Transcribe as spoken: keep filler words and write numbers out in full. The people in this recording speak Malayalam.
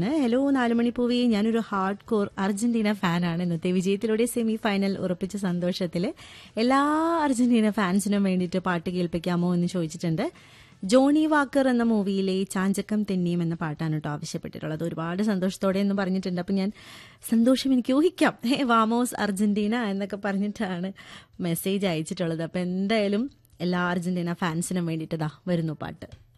ആണ്. ഹലോ നാലുമണിപ്പൂവി, ഞാനൊരു ഹാർഡ് കോർ അർജന്റീന ഫാനാണ്. ഇന്നത്തെ വിജയത്തിലൂടെ സെമി ഫൈനൽ ഉറപ്പിച്ച സന്തോഷത്തിൽ എല്ലാ അർജന്റീന ഫാൻസിനും വേണ്ടിയിട്ട് പാട്ട് കേൾപ്പിക്കാമോ എന്ന് ചോദിച്ചിട്ടുണ്ട്. ജോണി വാക്കർ എന്ന മൂവിയിലെ ചാഞ്ചക്കം തെന്നിയും എന്ന പാട്ടാണ് കേട്ടോ ആവശ്യപ്പെട്ടിട്ടുള്ളത്. ഒരുപാട് സന്തോഷത്തോടെ എന്ന് പറഞ്ഞിട്ടുണ്ട്. അപ്പം ഞാൻ സന്തോഷം എനിക്ക് ഊഹിക്കാം. ഹേ വാമോസ് അർജന്റീന എന്നൊക്കെ പറഞ്ഞിട്ടാണ് മെസ്സേജ് അയച്ചിട്ടുള്ളത്. അപ്പം എന്തായാലും എല്ലാ അർജന്റീന ഫാൻസിനും വേണ്ടിയിട്ട് ദാ വരുന്നു പാട്ട്.